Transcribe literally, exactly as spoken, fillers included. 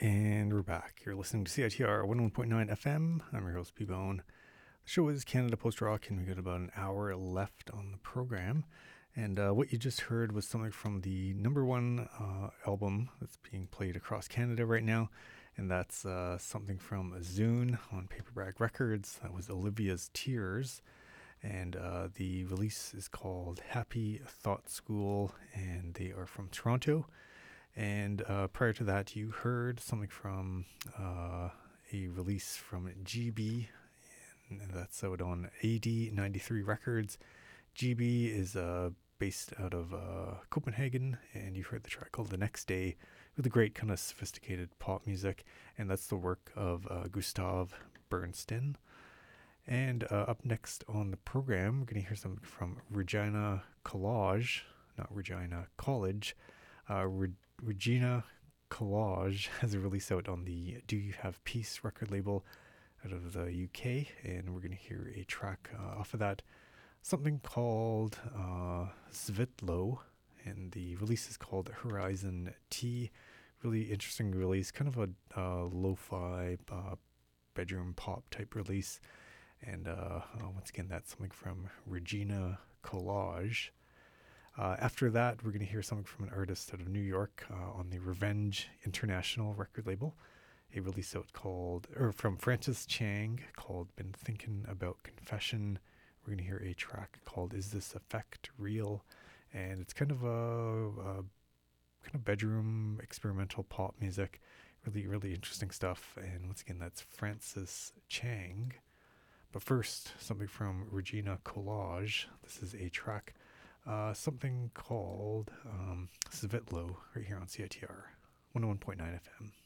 And we're back. You're listening to C I T R one oh one point nine F M. I'm your host, P-Bone. The show is Canada Post Rock, and we got about an hour left on the program. And uh, what you just heard was something from the number one uh, album that's being played across Canada right now. And that's uh, something from Zune on Paperback Records. That was Olivia's Tears. And uh, the release is called Happy Thought School, and they are from Toronto. And uh, prior to that, you heard something from uh, a release from G B, and that's out on A D ninety-three Records. G B is uh, based out of uh, Copenhagen, and you heard the track called The Next Day, with a great kind of sophisticated pop music, and that's the work of uh, Gustav Bernstein. And uh, up next on the program, we're going to hear something from Regina Collage, not Regina College. Uh, Re- Regina Collage has a release out on the Do You Have Peace record label out of the U K, and we're going to hear a track uh, off of that, something called uh, Svitlo, and the release is called Horizon T. Really interesting release, kind of a uh, lo-fi uh, bedroom pop type release, and uh, uh, once again, that's something from Regina Collage. Uh, after that, we're going to hear something from an artist out of New York uh, on the Revenge International record label. A release out called, or from Francis Chang, called Been Thinking About Confession. We're going to hear a track called Is This Effect Real? And it's kind of a, a kind of bedroom experimental pop music. Really, really interesting stuff. And once again, that's Francis Chang. But first, something from Regina Collage. This is a track. Uh, something called um, Svitlo right here on C I T R one oh one point nine F M.